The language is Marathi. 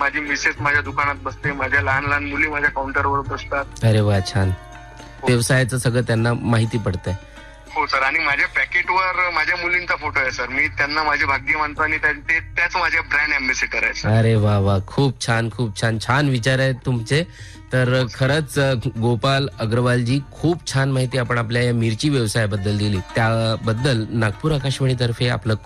माझी मिसेस माझ्या दुकानात बसते, माझ्या लहान लहान मुली माझ्या काउंटरवर बसतात. अरे वा, छान. व्यवसायाचं सगळं त्यांना माहिती पडतंय. हो सर, आणि माझ्या पॅकेटवर माझ्या मुलींचा फोटो आहे सर. मी त्यांना माझे भाग्य मानतो आणि त्याच माझ्या ब्रँड अँबॅसेडर आहे सर. अरे वा वा, खूप छान, खूप छान. छान विचार आहेत तुमचे. तर खरंच गोपाल अग्रवालजी, खूप छान माहिती आपण आपल्या या मिरची व्यवसायाबद्दल दिली. त्याबद्दल नागपूर आकाशवाणीतर्फे आपलं